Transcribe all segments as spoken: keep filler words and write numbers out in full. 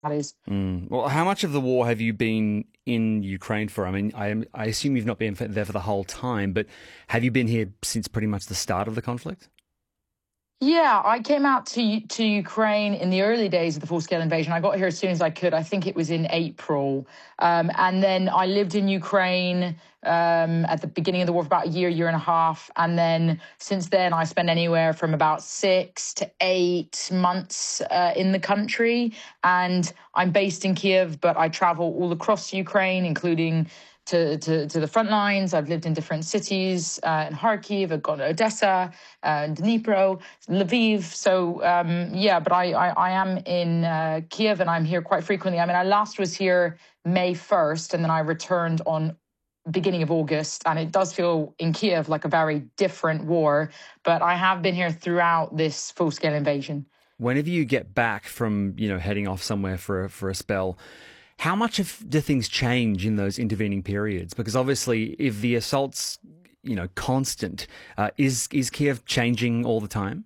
that is. Mm. Well, how much of the war have you been in Ukraine for? I mean, I, I assume you've not been there for the whole time, but have you been here since pretty much the start of the conflict? Yeah, I came out to to Ukraine in the early days of the full-scale invasion. I got here as soon as I could. I think it was in April. Um, and then I lived in Ukraine um, at the beginning of the war for about a year, year and a half. And then since then, I spent anywhere from about six to eight months uh, in the country. And I'm based in Kiev, but I travel all across Ukraine, including to, to, to the front lines. I've lived in different cities, uh, in Kharkiv, I've gone to Odessa, uh, Dnipro, Lviv. So, um, yeah, but I, I, I am in uh, Kiev and I'm here quite frequently. I mean, I last was here May first and then I returned on beginning of August. And it does feel in Kiev like a very different war. But I have been here throughout this full-scale invasion. Whenever you get back from, you know, heading off somewhere for a, for a spell, how much of, do things change in those intervening periods? Because obviously, if the assault's, you know, constant, uh, is is Kiev changing all the time?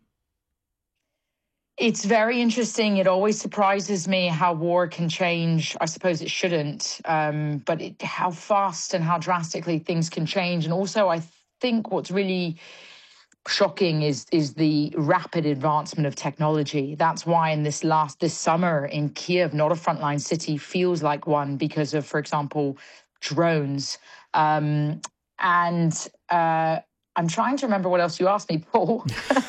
It's very interesting. It always surprises me how war can change. I suppose it shouldn't, um, but it, how fast and how drastically things can change. And also, I think what's really shocking is is the rapid advancement of technology. That's why in this last this summer in Kiev, not a frontline city, feels like one because of, for example, drones. Um, and uh, I'm trying to remember what else you asked me, Paul.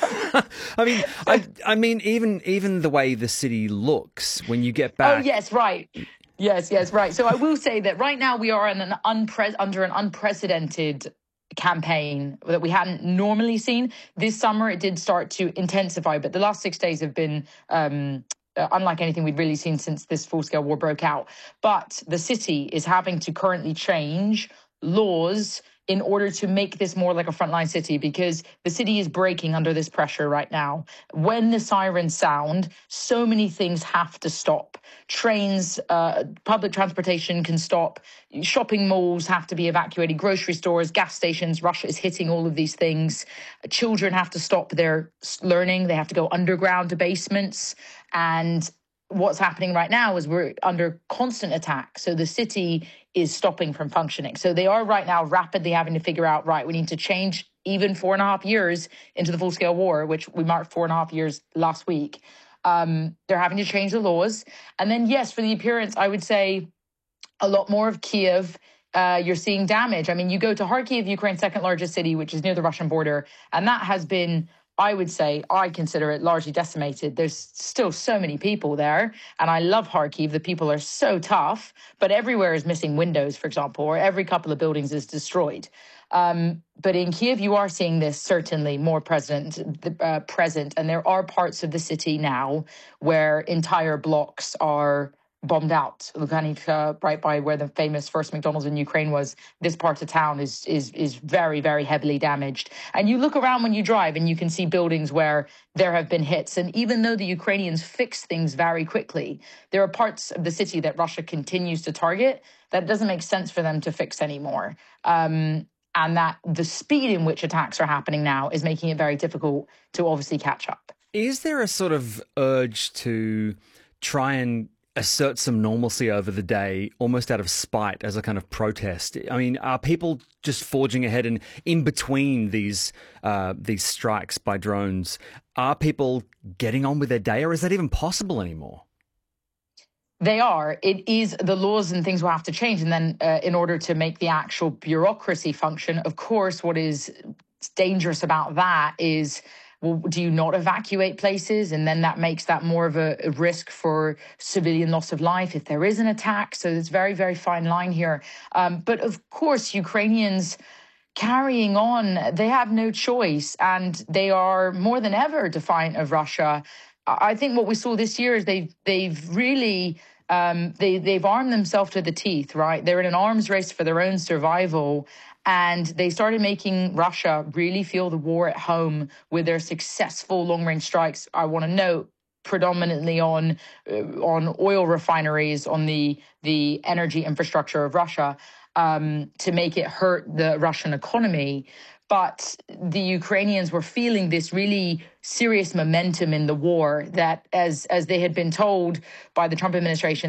I mean, I I mean, even even the way the city looks when you get Oh back. yes, right. Yes, yes, right. So I will say that right now we are in an unpre- under an unprecedented campaign that we hadn't normally seen. This summer it did start to intensify, but the last six days have been um, uh, unlike anything we'd really seen since this full-scale war broke out. But the city is having to currently change laws in order to make this more like a frontline city, because the city is breaking under this pressure right now. When the sirens sound, so many things have to stop. Trains, uh, public transportation can stop. Shopping malls have to be evacuated. Grocery stores, gas stations. Russia is hitting all of these things. Children have to stop their learning. They have to go underground to basements. And what's happening right now is we're under constant attack. So the city is stopping from functioning. So they are right now rapidly having to figure out, right, we need to change even four and a half years into the full-scale war, which we marked four and a half years last week. Um, they're having to change the laws. And then, yes, for the appearance, I would say a lot more of Kiev. Uh, you're seeing damage. I mean, you go to Kharkiv, Ukraine's second largest city, which is near the Russian border, and that has been, I would say, I consider it largely decimated. There's still so many people there. And I love Kharkiv. The people are so tough, but everywhere is missing windows, for example, or every couple of buildings is destroyed. Um, but in Kiev, you are seeing this certainly more present, uh, present. And there are parts of the city now where entire blocks are bombed out. Lukhanivka, right by where the famous first McDonald's in Ukraine was, this part of town is is is very, very heavily damaged. And you look around when you drive and you can see buildings where there have been hits. And even though the Ukrainians fix things very quickly, there are parts of the city that Russia continues to target that it doesn't make sense for them to fix anymore. Um, and that the speed in which attacks are happening now is making it very difficult to obviously catch up. Is there a sort of urge to try and assert some normalcy over the day, almost out of spite, as a kind of protest? I mean, are people just forging ahead, and in between these uh, these strikes by drones, are people getting on with their day, or is that even possible anymore? They are. It is, the laws and things will have to change. And then uh, in order to make the actual bureaucracy function, of course, what is dangerous about that is, well, do you not evacuate places? And then that makes that more of a, a risk for civilian loss of life if there is an attack. So there's very, very fine line here. Um, but of course, Ukrainians carrying on, they have no choice. And they are more than ever defiant of Russia. I think what we saw this year is they've they've really um, they they've armed themselves to the teeth. Right, they're in an arms race for their own survival, and they started making Russia really feel the war at home with their successful long range strikes. I want to note predominantly on uh, on oil refineries, on the the energy infrastructure of Russia, um, to make it hurt the Russian economy. But the Ukrainians were feeling this really serious momentum in the war that, as as they had been told by the Trump administration,